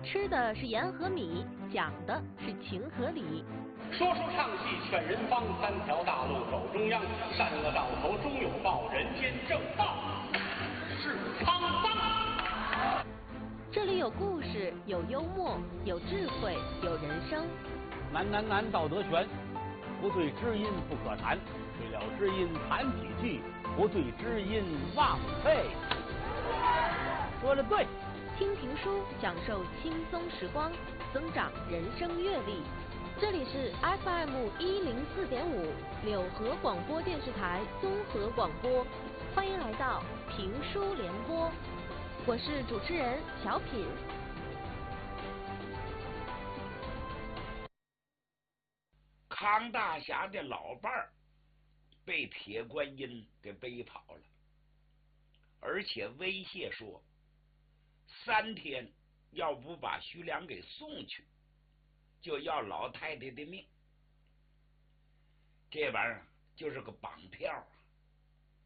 吃的是盐和米，讲的是情和理。 说书唱戏劝人方，三条大路走中央，善恶到头终有报，人间正道是沧桑。 这里有故事，有幽默，有智慧，有人生。 难道德全，不对知音不可谈，对了知音谈几句，不对知音忘废。说得对。 听评书，享受轻松时光，增长人生阅历。这里是 FM 104.5柳河广播电视台综合广播，欢迎来到评书联播，我是主持人小品。 康大侠的老伴儿被铁观音给背跑了，而且威胁说3天要不把徐良给送去，就要老太太的命。这玩意儿就是个绑票啊！